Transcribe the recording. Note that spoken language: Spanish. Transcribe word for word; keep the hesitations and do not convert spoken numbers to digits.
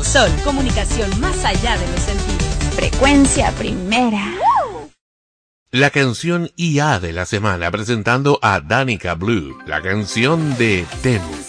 Sol, comunicación más allá de los sentidos. Frecuencia primera. La canción I A de la semana, presentando a Danica Blue, la canción de Temu.